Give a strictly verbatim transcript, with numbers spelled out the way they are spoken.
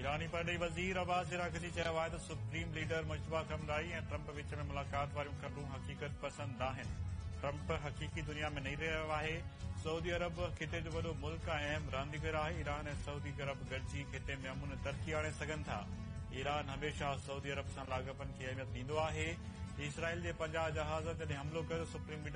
ईरानी परॾेही वज़ीर अब्बास इराक़ची चयो आहे त सुप्रीम लीडर मुश्तबा कमराई ऐं ट्रंप विच में मुलाक़ात वारियूं ख़बरूं हक़ीक़त पसंद आहिनि। ट्रंप हक़ीक़ी दुनिया में नहीं रहियो आहे। सऊदी अरब खिते जो वॾो मुल्क ऐं अहम रांदीगर आहे। ईरान ऐं सऊदी अरब गॾिजी खिते में अमन तरक़ी आणे सघनि था। ईरान हमेशह सऊदी अरब सां लाॻापनि खे अहमियत ॾींदो आहे। इसराइल जे पंजाह जहाज़ जॾहिं हमिलो कयो सुप्रीम लीडर